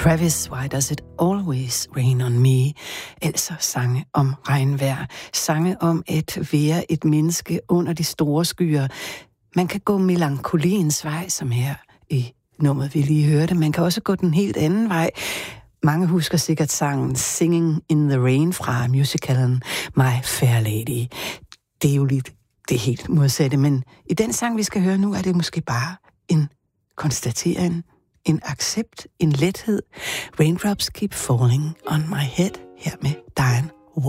Travis, Why Does It Always Rain On Me? Altså sange om regnvejr. Sange om at være et menneske under de store skyer. Man kan gå melankoliens vej, som her i nummeret, vi lige hørte. Man kan også gå den helt anden vej. Mange husker sikkert sangen Singing in the Rain fra musicalen My Fair Lady. Det er jo lidt det helt modsatte, men i den sang, vi skal høre nu, er det måske bare en konstatering, en accept, en lethed. Raindrops keep falling on my head, her med Diane